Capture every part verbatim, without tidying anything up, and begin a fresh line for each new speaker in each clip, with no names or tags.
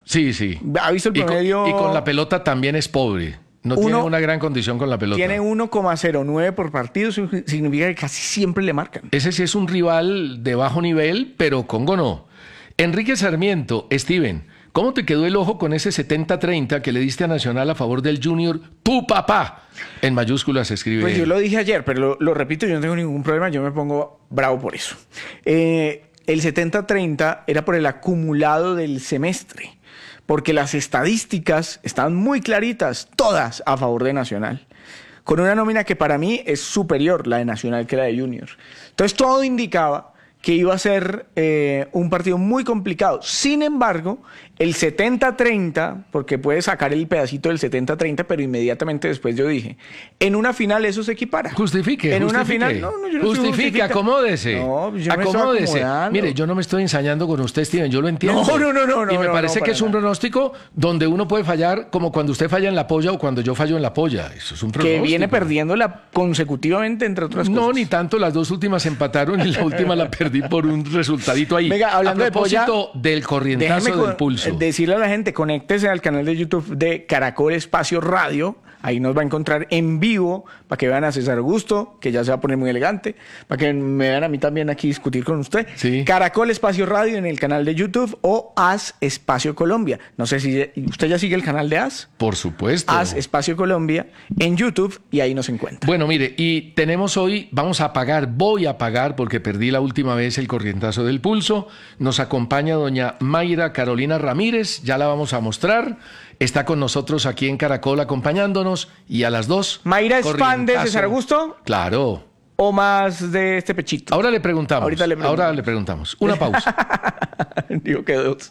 Sí, sí.
¿Ha visto el
Y con,
promedio?
y con la pelota también es pobre. No
Uno-
tiene una gran condición con la pelota.
Tiene uno coma cero nueve por partido, eso significa que casi siempre le marcan.
Ese sí es un rival de bajo nivel, pero Congo no. Enrique Sarmiento, Steven, ¿cómo te quedó el ojo con ese setenta treinta que le diste a Nacional a favor del Junior? ¡Tu papá! En mayúsculas se escribe.
Pues yo lo dije ayer, pero lo, lo repito, yo no tengo ningún problema, yo me pongo bravo por eso. Eh, el setenta treinta era por el acumulado del semestre, porque las estadísticas están muy claritas, todas a favor de Nacional, con una nómina que para mí es superior la de Nacional que la de Junior. Entonces todo indicaba que iba a ser eh, un partido muy complicado. Sin embargo, el setenta treinta, porque puede sacar el pedacito del setenta treinta, pero inmediatamente después yo dije, en una final eso se equipara.
Justifique,
En una
justifique.
final, no, no, yo no
Justifique,
estoy justificando.
acomódese.
No, yo me estoy
acomódese.
acomodando.
Mire, yo no me estoy ensañando con usted, Steven, yo lo entiendo.
No, no, no, no,
Y me
no,
parece
no,
que
para
es un
nada.
pronóstico donde uno puede fallar como cuando usted falla en la polla o cuando yo fallo en la polla. Eso es un pronóstico.
Que viene perdiéndola consecutivamente, entre otras cosas.
No, ni tanto, las dos últimas empataron y la última la perdí por un resultadito ahí.
Venga, hablando
a
de polla,
propósito del corrientazo
Déjeme
del
con-
pulso.
decirle a la gente, conéctese al canal de YouTube de Caracol Espacio Radio. Ahí nos va a encontrar en vivo para que vean a César Augusto, que ya se va a poner muy elegante, para que me vean a mí también aquí discutir con usted.
Sí.
Caracol Espacio Radio en el canal de YouTube o As Espacio Colombia. No sé si usted ya sigue el canal de As.
Por supuesto.
As Espacio Colombia en YouTube y ahí nos encuentra.
Bueno, mire, y tenemos hoy, vamos a pagar, voy a pagar porque perdí la última vez el corrientazo del pulso. Nos acompaña doña Mayra Carolina Ramírez, ya la vamos a mostrar. Está con nosotros aquí en Caracol acompañándonos y a las dos.
¿Mayra es fan de
corrientazo.
César Augusto
Claro.
o más de este pechito?
Ahora le preguntamos.
Ahorita le preguntamos.
Ahora le preguntamos. Una pausa.
Digo que dos.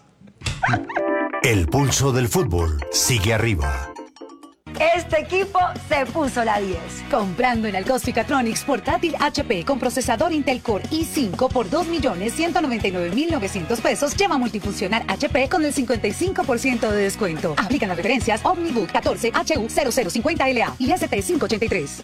El pulso del fútbol sigue arriba.
Este equipo se puso la diez.
Comprando en Alcosficatronics portátil H P con procesador Intel Core i cinco por dos millones ciento noventa y nueve mil novecientos pesos, llama multifuncional H P con el cincuenta y cinco por ciento de descuento. Aplican las referencias Omnibook catorce H U cero cero cincuenta L A y S T quinientos ochenta y tres.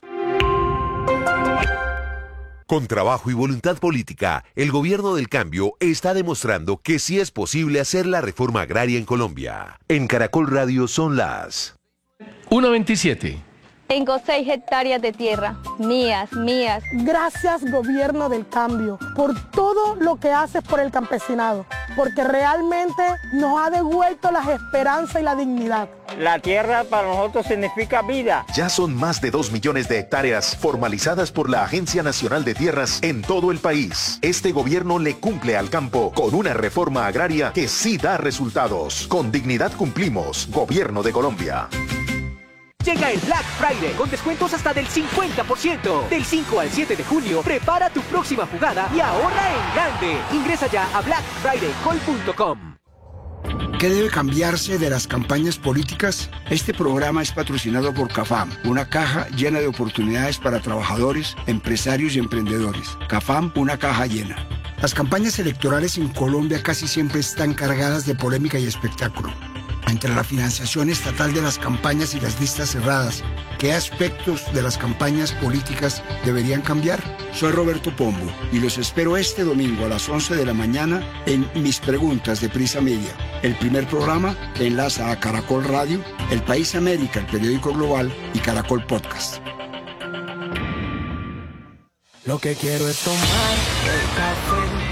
Con trabajo y voluntad política, el gobierno del cambio está demostrando que sí es posible hacer la reforma agraria en Colombia. En Caracol Radio son las
uno veintisiete.
Tengo seis hectáreas de tierra, mías, mías.
Gracias, gobierno del cambio, por todo lo que haces por el campesinado, porque realmente nos ha devuelto las esperanzas y la dignidad.
La tierra para nosotros significa vida.
Ya son más de dos millones de hectáreas formalizadas por la Agencia Nacional de Tierras en todo el país. Este gobierno le cumple al campo con una reforma agraria que sí da resultados. Con dignidad cumplimos, Gobierno de Colombia.
Llega el Black Friday con descuentos hasta del cincuenta por ciento. Del cinco al siete de junio, prepara tu próxima jugada y ahorra en grande. Ingresa ya a black friday call punto com.
¿Qué debe cambiarse de las campañas políticas? Este programa es patrocinado por CAFAM, una caja llena de oportunidades para trabajadores, empresarios y emprendedores. CAFAM, una caja llena. Las campañas electorales en Colombia casi siempre están cargadas de polémica y espectáculo. Entre la financiación estatal de las campañas y las listas cerradas, ¿qué aspectos de las campañas políticas deberían cambiar? Soy Roberto Pombo y los espero este domingo a las once de la mañana en Mis Preguntas de Prisa Media, el primer programa que enlaza a Caracol Radio, El País América, el periódico global y Caracol Podcast.
Lo que quiero es tomar el café